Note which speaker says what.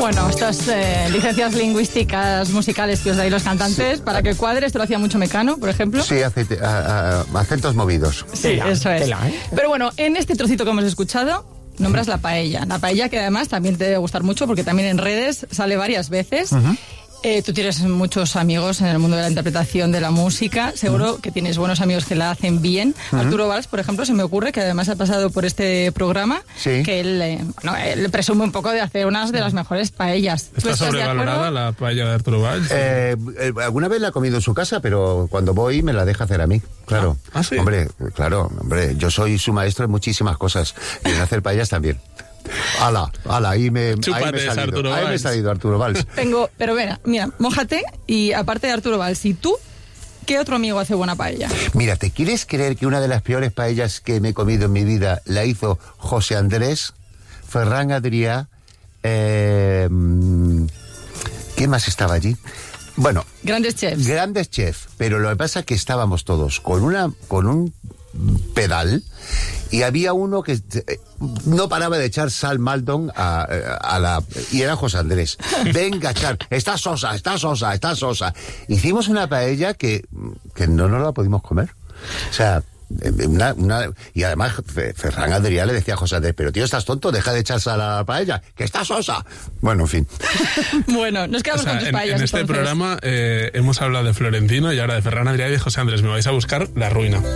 Speaker 1: Bueno, estas licencias lingüísticas musicales que os dais los cantantes, para que cuadre, esto lo hacía mucho Mecano, por ejemplo.
Speaker 2: Sí, acentos movidos.
Speaker 1: Sí, eso es. Pero bueno, en este trocito que hemos escuchado, nombras la paella. La paella que además también te debe gustar mucho porque también en redes sale varias veces. Tú tienes muchos amigos en el mundo de la interpretación de la música. Seguro que tienes buenos amigos que la hacen bien. Arturo Valls, por ejemplo, se me ocurre que además ha pasado por este programa, que él presume un poco de hacer unas de las mejores paellas.
Speaker 3: ¿Está sobrevalorada la paella de Arturo Valls?
Speaker 2: Alguna vez la he comido en su casa, pero cuando voy me la deja hacer a mí. Claro.
Speaker 3: ¿Sí?
Speaker 2: Hombre, yo soy su maestro en muchísimas cosas. Y en hacer paellas también. Ahí me he salido Arturo Valls.
Speaker 1: Pero mira, mójate, y aparte de Arturo Valls, ¿y tú qué otro amigo hace buena paella?
Speaker 2: Mira, ¿te quieres creer que una de las peores paellas que me he comido en mi vida la hizo José Andrés, Ferran Adrià, ¿qué más estaba allí? Bueno,
Speaker 1: grandes chefs,
Speaker 2: pero lo que pasa es que estábamos todos con un pedal y había uno que no paraba de echar sal Maldon y era José Andrés. Venga, echar, está sosa. Hicimos una paella que no nos la pudimos comer. O sea, y además Ferran Adrià le decía a José Andrés, pero tío, estás tonto, deja de echar sal a la paella, que está sosa. Bueno, en fin.
Speaker 1: Bueno, nos quedamos con tus paellas.
Speaker 3: En este programa hemos hablado de Florentino y ahora de Ferran Adrià y de José Andrés. Me vais a buscar la ruina.